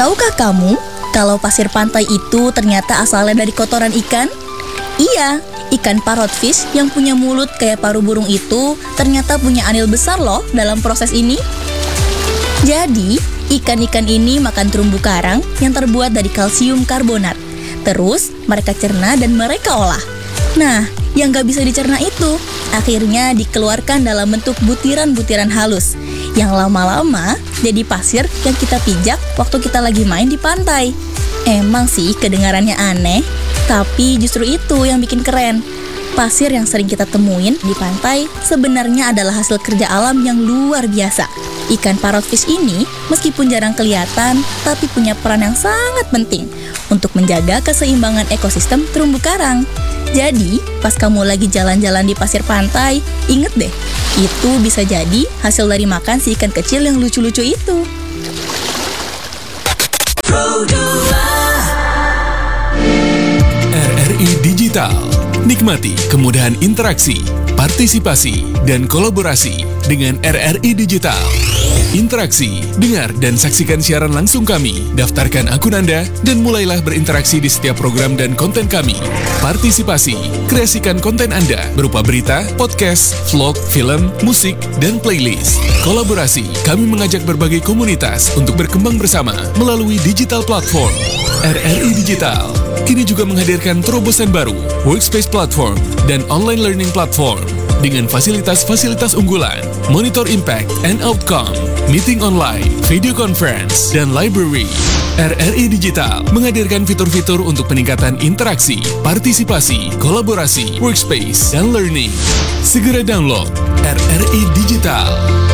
Tahukah kamu kalau pasir pantai itu ternyata asalnya dari kotoran ikan? Iya, ikan parrotfish yang punya mulut kayak paru burung itu ternyata punya andil besar loh dalam proses ini. Jadi, ikan-ikan ini makan terumbu karang yang terbuat dari kalsium karbonat. Terus, mereka cerna dan mereka olah. Nah, yang gak bisa dicerna itu akhirnya dikeluarkan dalam bentuk butiran-butiran halus yang lama-lama jadi pasir yang kita pijak waktu kita lagi main di pantai. Emang sih kedengarannya aneh, tapi justru itu yang bikin keren. Pasir yang sering kita temuin di pantai sebenarnya adalah hasil kerja alam yang luar biasa. Ikan parrotfish ini meskipun jarang kelihatan, tapi punya peran yang sangat penting untuk menjaga keseimbangan ekosistem terumbu karang. Jadi, pas kamu lagi jalan-jalan di pasir pantai, inget deh, itu bisa jadi hasil dari makan si ikan kecil yang lucu-lucu itu. RRI Digital. Nikmati kemudahan interaksi, partisipasi, dan kolaborasi dengan RRI Digital. Interaksi, dengar dan saksikan siaran langsung kami, daftarkan akun Anda, dan mulailah berinteraksi di setiap program dan konten kami. Partisipasi, kreasikan konten Anda berupa berita, podcast, vlog, film, musik, dan playlist. Kolaborasi, kami mengajak berbagai komunitas untuk berkembang bersama melalui digital platform. RRI Digital kini juga menghadirkan terobosan baru, workspace platform, dan online learning platform dengan fasilitas-fasilitas unggulan, monitor impact and outcome, meeting online, video conference, dan library. RRI Digital menghadirkan fitur-fitur untuk peningkatan interaksi, partisipasi, kolaborasi, workspace, dan learning. Segera download RRI Digital.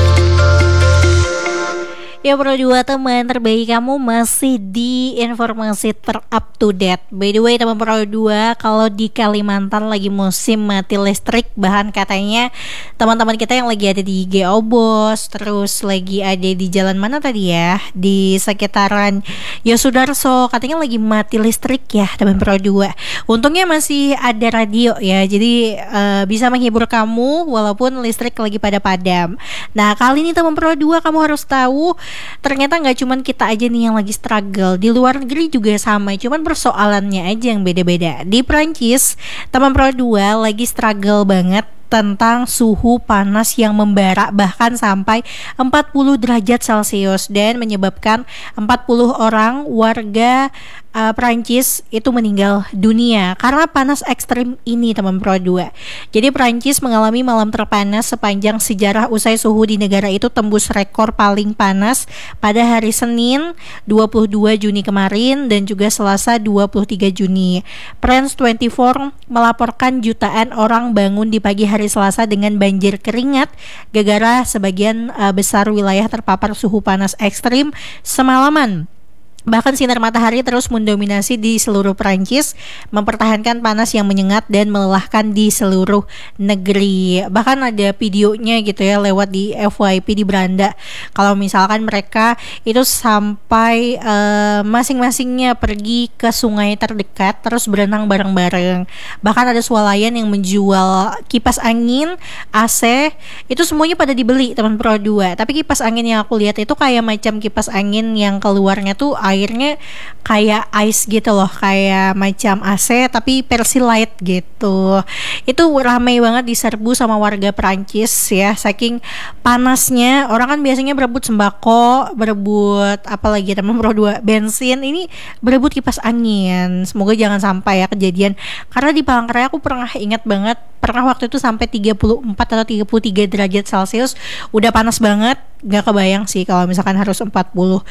Ya Pro 2 teman terbaik kamu masih di informasi ter-up to date. By the way teman Pro 2, kalau di Kalimantan lagi musim mati listrik, bahan katanya teman-teman kita yang lagi ada di GO Bos, terus lagi ada di jalan mana tadi ya, di sekitaran Yosudarso, katanya lagi mati listrik ya teman Pro 2. Untungnya masih ada radio ya, jadi bisa menghibur kamu walaupun listrik lagi pada padam. Nah kali ini teman Pro 2 kamu harus tahu, ternyata nggak cuman kita aja nih yang lagi struggle, di luar negeri juga sama, cuman persoalannya aja yang beda-beda. Di Prancis, teman Pro 2 lagi struggle banget tentang suhu panas yang membara bahkan sampai 40 derajat Celcius dan menyebabkan 40 orang warga Prancis itu meninggal dunia karena panas ekstrim ini teman Pro 2. Jadi Prancis mengalami malam terpanas sepanjang sejarah usai suhu di negara itu tembus rekor paling panas pada hari Senin 22 Juni kemarin dan juga Selasa 23 Juni. France 24 melaporkan jutaan orang bangun di pagi hari Selasa dengan banjir keringat gara-gara sebagian besar wilayah terpapar suhu panas ekstrim semalaman. Bahkan sinar matahari terus mendominasi di seluruh Prancis, mempertahankan panas yang menyengat dan melelahkan di seluruh negeri. Bahkan ada videonya gitu ya lewat di FYP di Belanda. Kalau misalkan mereka itu sampai masing-masingnya pergi ke sungai terdekat terus berenang bareng-bareng. Bahkan ada swalayan yang menjual kipas angin, AC, itu semuanya pada dibeli teman Pro 2. Tapi kipas angin yang aku lihat itu kayak macam kipas angin yang keluarnya tuh airnya kayak ice gitu loh, kayak macam AC tapi versi light gitu. Itu ramai banget diserbu sama warga Prancis ya, saking panasnya. Orang kan biasanya berebut sembako, berebut apalagi teman Pro 2, bensin, ini berebut kipas angin. Semoga jangan sampai ya kejadian, karena di Palangkaraya aku pernah ingat banget, pernah waktu itu sampai 34 atau 33 derajat Celcius, udah panas banget. Gak kebayang sih kalau misalkan harus 40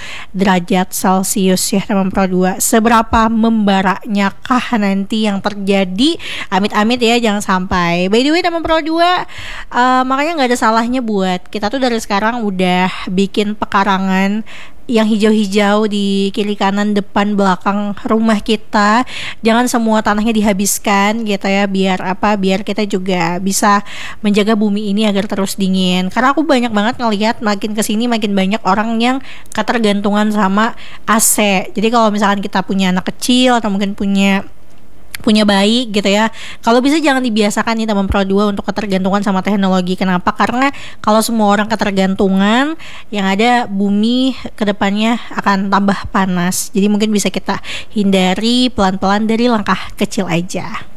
derajat Celcius ya teman Pro 2. Seberapa membaraknya kah nanti yang terjadi? Amit-amit ya jangan sampai. By the way teman Pro 2, makanya gak ada salahnya buat kita tuh dari sekarang udah bikin pekarangan yang hijau-hijau di kiri kanan depan belakang rumah kita. Jangan semua tanahnya dihabiskan gitu ya, biar apa, biar kita juga bisa menjaga bumi ini agar terus dingin. Karena aku banyak banget ngelihat makin kesini makin banyak orang yang ketergantungan sama AC. Jadi kalau misalkan kita punya anak kecil atau mungkin punya punya bayi gitu ya. Kalau bisa jangan dibiasakan nih teman Pro 2 untuk ketergantungan sama teknologi. Kenapa? Karena kalau semua orang ketergantungan, yang ada bumi kedepannya akan tambah panas. Jadi mungkin bisa kita hindari pelan-pelan dari langkah kecil aja.